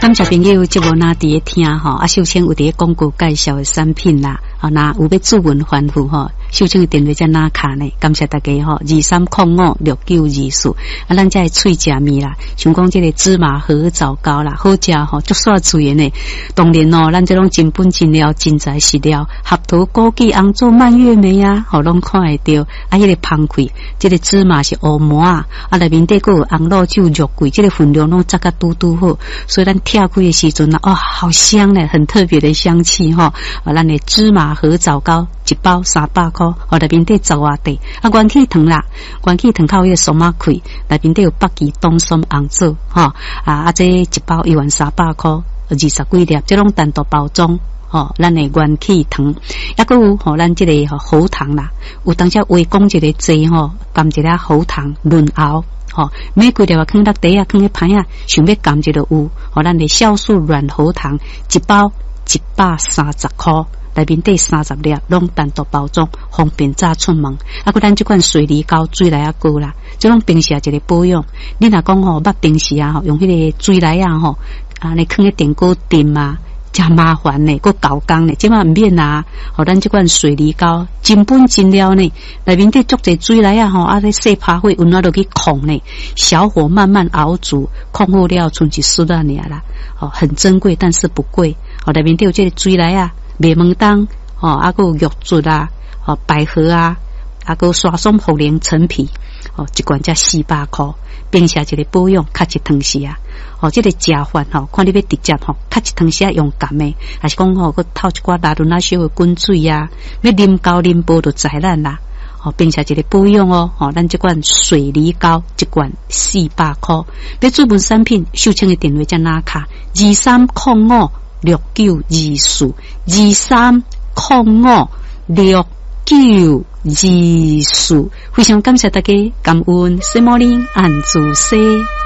感谢朋友，节目那伫咧听吼，啊，秀清有伫咧广告介绍的产品啦，啊，那有要主文反复吼，秀清的电话在哪卡呢？感谢大家吼，23056924，啊，咱这脆食面啦，像讲这个芝麻荷枣糕啦，好食吼，足煞脆的呢。当然哦，咱这种真本真料、真材实料，合桃、枸杞、红枣、蔓越莓啊，吼，拢看会到。啊，迄个芳开，这个芝麻是乌麻啊，啊，内面底还有红肉酒、肉桂，这个分量拢扎个嘟嘟好，所以咱跳开的时阵啊，哦，好香呢，很特别的香气哈。啊，咱的芝麻荷枣糕一包300块，哦，内面底10瓦地，啊，元气糖啦，元气糖靠迄个松仔开，内面底有北极冬松红枣，哈，啊，这一包11300块，20几粒，这种单独包装。哦，咱的元气糖，还佫有吼，咱这个喉糖啦，有当下微讲一个剂吼，含一粒喉糖润喉，吼，每几粒啊，放落地啊，放咧盘啊，想要含一个有，吼，咱的酵素软喉糖一包130块，内面底30粒，拢单独包装，方便早出门。啊，佫咱这款水梨膏水来啊膏啦，这种平时啊一个保养，你若讲吼，捌平时啊吼，用迄个水来啊吼，啊，你放咧电锅炖啊。真麻烦呢，佫搞工呢，即马唔免啊！吼，咱即款水梨膏真本真料呢，内面底足侪水来啊！吼，啊，咧细拍火，温暖落去控呢，小火慢慢熬煮，控好了，剩一丝仔尔啦。哦，很珍贵，但是不贵。哦，内面底有这个水来啊，麦门冬，哦，啊，佫有玉竹啊，哦，百合啊，啊，佫刷松茯苓陈皮，哦，一罐才400块，平时一个保养，较一汤时啊。哦，这个食法吼，看你要直接吼，较一汤时用甘的，还是讲吼，佮透一寡拉伦啊小的滚水啊，要啉高啉薄就知咱啦。哦，并且一个保养哦，哦，咱这款水梨膏一罐400块，要主文产品，秀清的电话在哪卡？23056924，23056924，非常感谢大家，感恩，西摩林安住西。